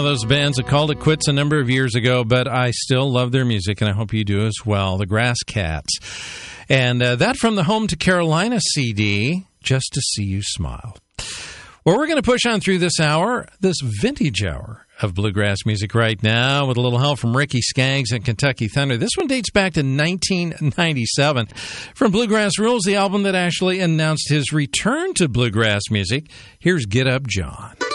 those bands that called it quits a number of years ago, but I still love their music, and I hope you do as well. The Grass Cats. And that from the Home to Carolina CD, Just to See You Smile. Well, we're going to push on through this hour, this vintage hour of bluegrass music right now with a little help from Ricky Skaggs and Kentucky Thunder. This one dates back to 1997. From Bluegrass Rules, the album that actually announced his return to bluegrass music, here's Get Up John.